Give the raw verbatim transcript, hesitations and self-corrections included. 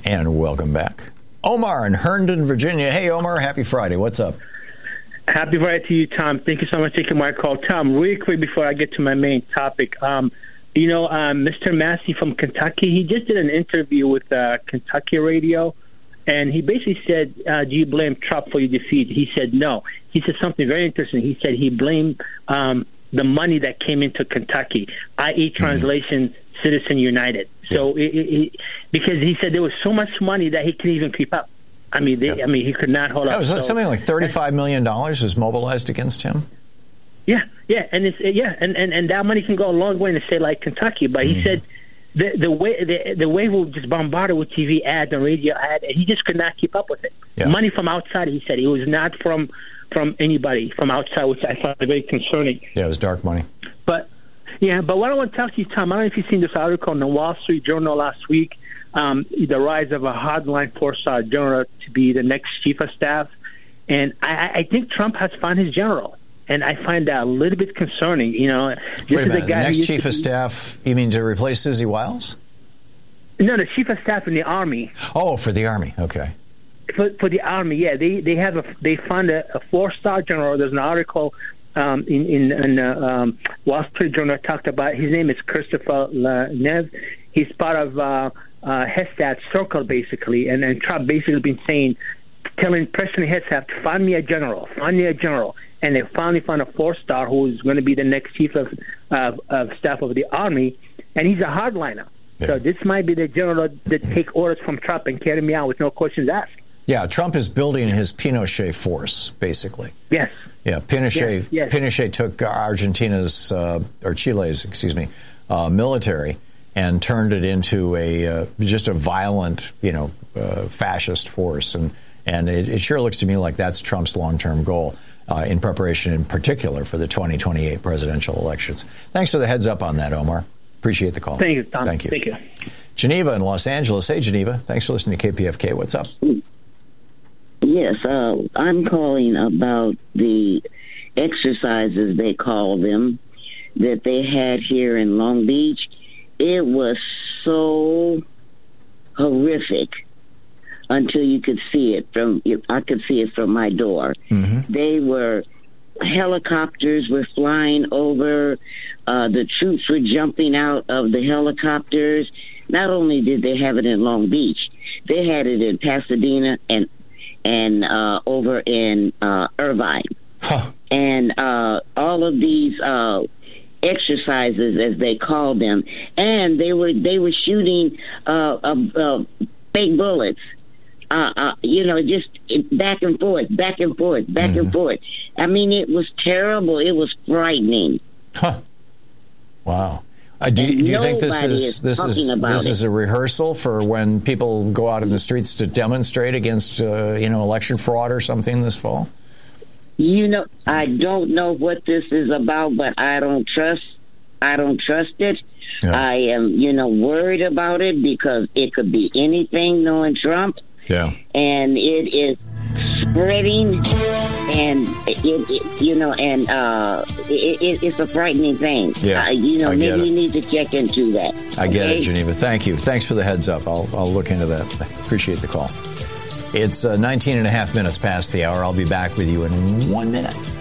And welcome back. Omar in Herndon, Virginia. Hey, Omar, happy Friday. What's up? Happy Friday to you, Tom. Thank you so much for taking my call. Tom, really quick before I get to my main topic, um, you know, um, Mister Massey from Kentucky, he just did an interview with uh, Kentucky radio, and he basically said, uh, do you blame Trump for your defeat? He said no. He said something very interesting. He said he blamed um, the money that came into Kentucky, that is translation, mm-hmm. Citizen United. So, yeah. it, it, it, because he said there was so much money that he couldn't even keep up. I mean, they, yeah. I mean, he could not hold that up. Was so, something like thirty-five million dollars was mobilized against him? Yeah, yeah, and it's yeah, and, and, and that money can go a long way in a state like Kentucky. But mm-hmm. he said the the way the, the way we just bombarded with T V ads and radio ads, and he just could not keep up with it. Yeah. Money from outside, he said, it was not from from anybody from outside, which I found very concerning. Yeah, it was dark money. But yeah, but what I want to talk to you, Tom, I don't know if you've seen this article in the Wall Street Journal last week. Um, the rise of a hardline four-star general to be the next chief of staff. And I, I think Trump has found his general. And I find that a little bit concerning. You know, this Wait a is minute, a guy the next who chief to of be, staff, you mean to replace Susie Wiles? No, the chief of staff in the Army. Oh, for the Army, okay. For, for the Army, yeah. They they have a, they found a, a four-star general. There's an article um, in, in, in uh, um, Wall Street Journal talked about. His name is Christopher Nev. He's part of... Uh, Uh, Hestat circle, basically, and then Trump basically been saying, telling President Hestat to find me a general, find me a general, and they finally found a four-star who's going to be the next chief of, uh, of staff of the Army, and he's a hardliner. Yeah. So this might be the general that take orders from Trump and carry me out with no questions asked. Yeah, Trump is building his Pinochet force, basically. Yes. Yeah, Pinochet. Yes, yes. Pinochet took Argentina's uh, or Chile's, excuse me, uh, military. And turned it into a uh, just a violent, you know, uh, fascist force, and and it, it sure looks to me like that's Trump's long-term goal uh, in preparation, in particular, for the twenty twenty-eight presidential elections. Thanks for the heads up on that, Omar. Appreciate the call. Thank you, Tom. Thank you. Thank you. Geneva in Los Angeles. Hey, Geneva. Thanks for listening to K P F K. What's up? Yes, uh, I'm calling about the exercises, they call them, that they had here in Long Beach. It was so horrific until you could see it from, I could see it from my door. Mm-hmm. They were, helicopters were flying over. Uh, the troops were jumping out of the helicopters. Not only did they have it in Long Beach, they had it in Pasadena and, and uh, over in uh, Irvine. Huh. And uh, all of these uh exercises, as they called them, and they were they were shooting uh, uh, uh, fake bullets, uh, uh, you know, just back and forth, back and forth, back mm-hmm. and forth. I mean, it was terrible. It was frightening. Huh. Wow. Uh, do, do you think this is, is this is this it. is a rehearsal for when people go out in the streets to demonstrate against uh, you know election fraud or something this fall? You know, I don't know what this is about, but I don't trust. I don't trust it. Yeah. I am, you know, worried about it because it could be anything, knowing Trump. Yeah. And it is spreading, and it, it you know, and uh, it, it, it's a frightening thing. Yeah. Uh, you know, I maybe we need to check into that. I okay? get it, Geneva. Thank you. Thanks for the heads up. I'll I'll look into that. Appreciate the call. It's uh, nineteen and a half minutes past the hour. I'll be back with you in one minute.